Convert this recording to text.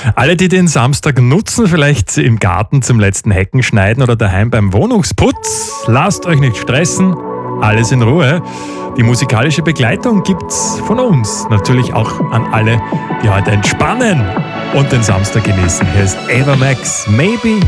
Alle, die den Samstag nutzen, vielleicht im Garten zum letzten Hecken schneiden oder daheim beim Wohnungsputz, lasst euch nicht stressen, alles in Ruhe. Die musikalische Begleitung gibt's von uns. Natürlich auch an alle, die heute entspannen und den Samstag genießen. Hier ist Ava Max, Maybe